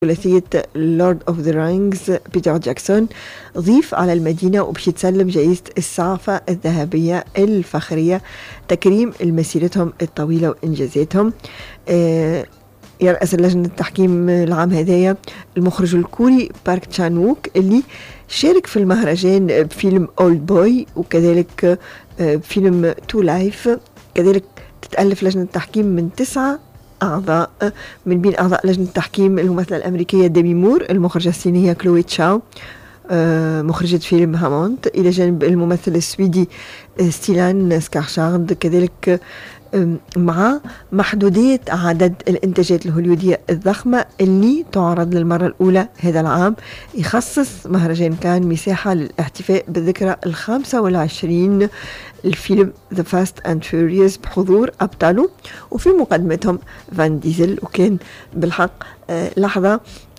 ثلاثية لورد اوف ذا رينجز بيتر جاكسون ضيف على المدينة وباش يتسلم جائزة السعفة الذهبية الفخرية تكريم لمسيرتهم الطويلة وإنجازاتهم. يرأس لجنة التحكيم العام هدايا المخرج الكوري بارك تشان ووك اللي شارك في المهرجان بفيلم أولد بوي وكذلك فيلم تو لايف. كذلك تتألف لجنة التحكيم من 9 أعضاء، من بين أعضاء لجنة التحكيم الممثلة الأمريكية ديمي مور، المخرجة الصينية كلوي تشاو مخرجة فيلم هامونت، إلى جانب الممثل السويدي ستيلان سكارشارد. كذلك مع محدودية عدد الإنتاجات الهوليودية الضخمة اللي تعرض للمرة الأولى هذا العام، يخصص مهرجان كان مساحة للاحتفاء بالذكرى 25 الفيلم The Fast and Furious بحضور أبطاله وفي مقدمتهم فان ديزل. وكان بالحق لحظة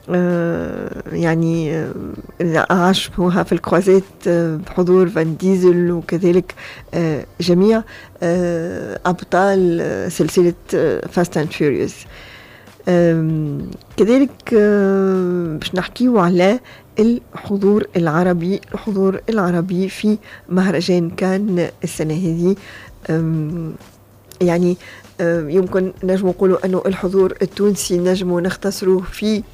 يعني عاشوها في الكروزات بحضور فان ديزل وكذلك جميع أبطال سلسلة Fast and Furious. كذلك باش نحكيو على الحضور العربي في مهرجان كان السنة هذه. يعني يمكن نجم نقولوا أنه الحضور التونسي نجم نختصره في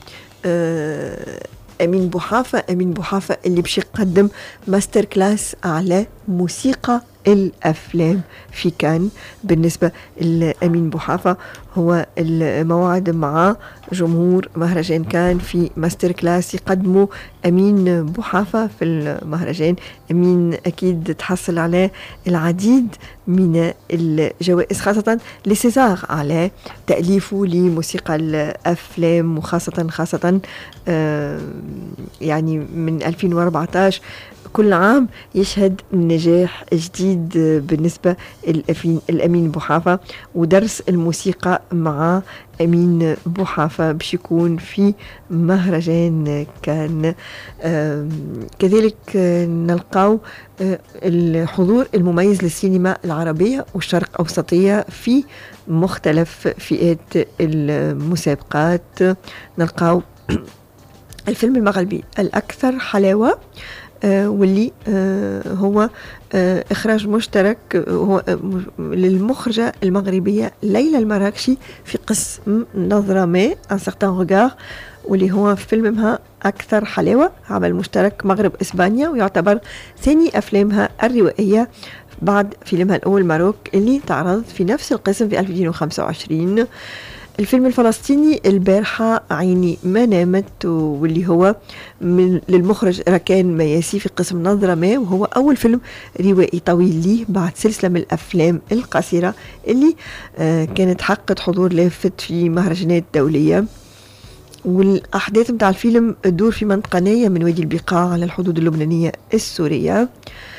أمين بوحافة اللي باش يقدم ماستر كلاس على موسيقى الأفلام في كان. بالنسبة لأمين بوحافة هو الموعد مع جمهور مهرجان كان في ماستر كلاس يقدمه أمين بوحافة في المهرجان. أمين أكيد تحصل على العديد من الجوائز خاصة لسيزار على تأليفه لموسيقى الأفلام، وخاصة يعني من 2014 كل عام يشهد نجاح جديد بالنسبة لأمين بوحافة، ودرس الموسيقى مع أمين بوحافة باش يكون في مهرجان كان. كذلك نلقاو الحضور المميز للسينما العربية والشرق أوسطية في مختلف فئات المسابقات. نلقاو الفيلم المغربي الأكثر حلاوة واللي هو إخراج مشترك هو للمخرجة المغربية ليلى المراكشي في قسم نظرة ما un certain regard، واللي هو فيلمها أكثر حلاوة، عمل مشترك مغرب إسبانيا، ويعتبر ثاني أفلامها الروائية بعد فيلمها الأول ماروك اللي تعرض في نفس القسم في 2025. الفيلم الفلسطيني البارحة عيني ما نامت، واللي هو للمخرج ركان مياسي في قسم نظرة ما، وهو أول فيلم روائي طويل ليه بعد سلسلة من الأفلام القصيرة اللي كانت حققت حضور لافت في مهرجانات دولية. والأحداث متاع الفيلم تدور في منطقة نائية من وادي البقاع على الحدود اللبنانية السورية.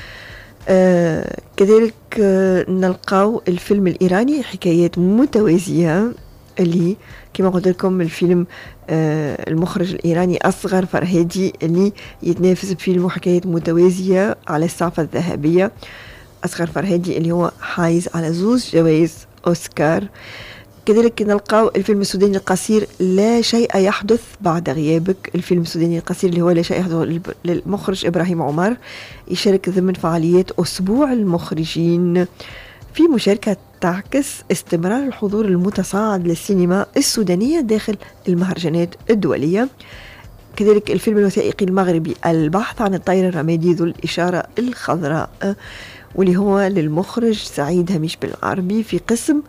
كذلك نلقاو الفيلم الإيراني حكايات متوازية اللي كما قلت لكم الفيلم المخرج الإيراني أصغر فرهادي اللي يتنافس بفيلم وحكايات متوازية على السعفة الذهبية. أصغر فرهادي اللي هو حايز على 2 جوائز أوسكار. كذلك نلقاو الفيلم السوداني القصير لا شيء يحدث بعد غيابك. الفيلم السوداني القصير اللي هو لا شيء يحدث للمخرج إبراهيم عمر يشارك ضمن فعاليات أسبوع المخرجين في مشاركة تعكس استمرار الحضور المتصاعد للسينما السودانية داخل المهرجانات الدولية. كذلك الفيلم الوثائقي المغربي البحث عن الطير الرمادي ذو الإشارة الخضراء، واللي هو للمخرج سعيد هميش بالعربي في قسم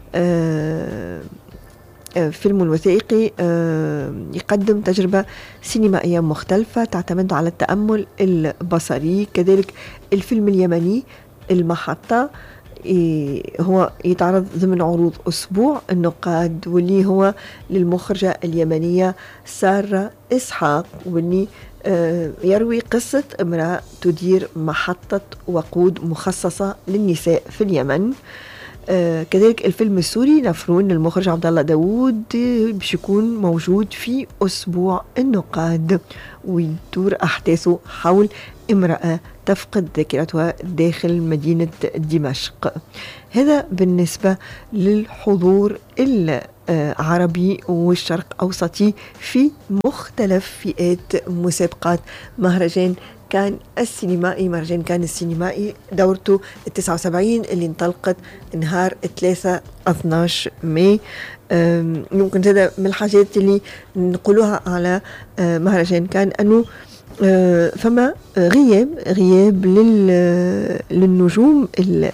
فيلم الوثائقي يقدم تجربة سينمائية مختلفة تعتمد على التأمل البصري. كذلك الفيلم اليمني المحطة هو يتعرض ضمن عروض أسبوع النقاد، واللي هو للمخرجة اليمنية سارة إسحاق، واللي يروي قصة امرأة تدير محطة وقود مخصصة للنساء في اليمن. كذلك الفيلم السوري نفرون للمخرج عبد الله داوود باش يكون موجود في أسبوع النقاد، ويدور أحداثه حول امرأة تفقد ذاكرتها داخل مدينة دمشق. هذا بالنسبة للحضور العربي والشرق أوسطي في مختلف فئات مسابقات مهرجان كان السينمائي. مهرجان كان السينمائي دورته 79 اللي انطلقت نهار 3/12 ماي. يمكن هذا من الحاجات اللي نقولوها على مهرجان كان أنه فما غياب للنجوم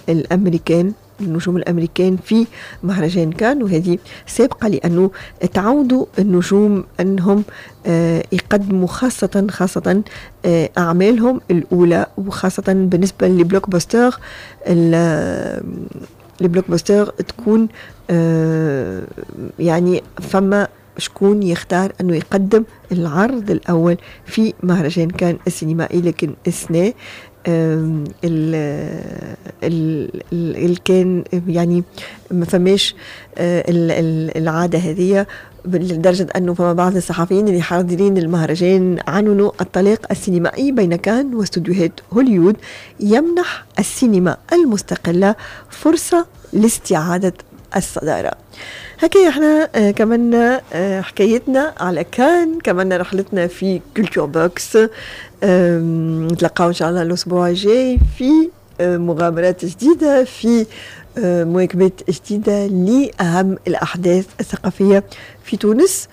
الأمريكان في مهرجان كان، وهذه سابقة لأنه تعودوا النجوم أنهم يقدموا خاصة أعمالهم الأولى، وخاصة بالنسبة للبلوك باستر. البلوك باستر تكون يعني فما شكون يختار أنه يقدم العرض الأول في مهرجان كان السينمائي، لكن السنة كان يعني ما فماش العادة هذه، لدرجة أنه فما بعض الصحفيين اللي حاضرين المهرجان عنونوا الطلاق السينمائي بين كان واستوديوهات هوليوود يمنح السينما المستقلة فرصة لاستعادة الصدارة. هكذا احنا كملنا حكايتنا على كان، كملنا رحلتنا في كولتور بوكس. نتلقاو ان شاء الله الاسبوع الجاي في مغامرات جديدة، في مواكبات جديدة لأهم الأحداث الثقافية في تونس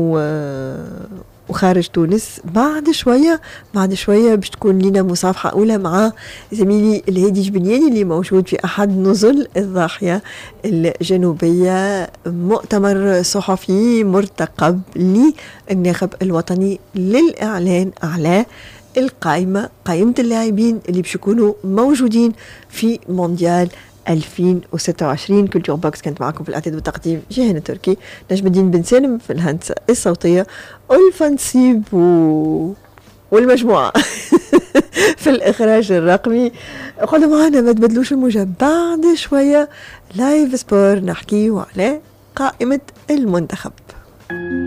وخارج تونس. بعد شوية باش تكون لنا مصافحة أولى مع زميلي الهادي جبنياني اللي موجود في أحد نزل الضاحية الجنوبية، مؤتمر صحفي مرتقب للناخب الوطني للإعلان على قائمة اللاعبين اللي باش يكونوا موجودين في مونديال 2026. كولتور بوكس كانت معكم في الإعداد والتقديم جيهان تركي، نجم الدين بن سالم في الهندسة الصوتية، والفنسيب والمجموعة في الإخراج الرقمي. قعدوا معنا ما تبدلوش الموجة، بعد شوية لايف سبور نحكيه على قائمة المنتخب.